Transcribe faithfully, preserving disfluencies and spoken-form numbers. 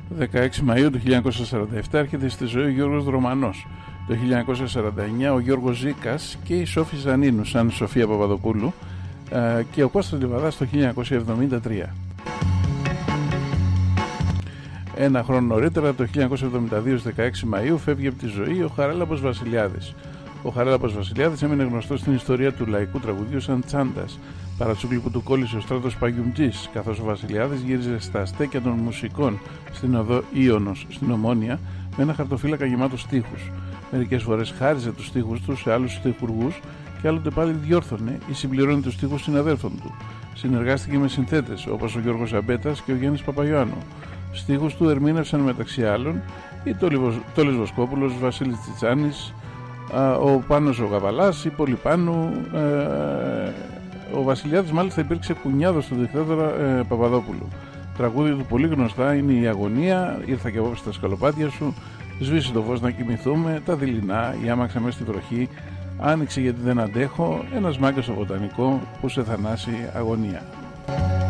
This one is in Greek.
δεκαέξι Μαΐου του χίλια εννιακόσια σαράντα επτά έρχεται στη ζωή ο Γιώργος Δρομανός. Το χίλια εννιακόσια σαράντα εννιά ο Γιώργος Ζήκας και η Σόφη Ζανίνου σαν Σοφία Παπαδοπούλου και ο Κώστας Λιβαδάς το χίλια εννιακόσια εβδομήντα τρία. Ένα χρόνο νωρίτερα, το χίλια εννιακόσια εβδομήντα δύο, στις δεκαέξι Μαΐου, φεύγει από τη ζωή ο Χαράλαμπος Βασιλιάδης. Ο Χαράλαμπος Βασιλιάδης έμεινε γνωστός στην ιστορία του λαϊκού τραγουδιού σαν Τσάντας, παρατσούκλι που του κόλλησε ο Στράτος Παγιουμτζής, καθώς ο Βασιλιάδης γύριζε στα στέκια των μουσικών στην οδό Ίωνος στην Ομόνια με ένα χαρτοφύλακα γεμάτο στίχους. Μερικές φορές χάριζε τους στίχους του σε άλλους στιχουργούς και άλλοτε πάλι διόρθωνε ή συμπληρώνε τους στίχους συναδέλφων του. Συνεργάστηκε με συνθέτες όπως ο Γιώργος Ζαμπέτας και ο Γιάννης Παπαϊωάννου. Στίχους του ερμήνευσαν μεταξύ άλλων η Τόλης Βοσκόπουλος, ο Βασίλης Τσιτσάνης, ο Πάνος ο Γαβαλάς, η Πολυπάνου. Ε, ο Βασιλιάδης μάλιστα υπήρξε κουνιάδος του δικτάτορα ε, Παπαδόπουλου. Τραγούδια του πολύ γνωστά είναι η Αγωνία, Ήρθα και απόψε στα σκαλοπάτια σου, Σβήσει το φως να κοιμηθούμε, Τα δειλινά, Η άμαξα μέσα στη βροχή, Άνοιξε γιατί δεν αντέχω, Ένας μάγκας στο βοτανικό που σε θανάσει αγωνία.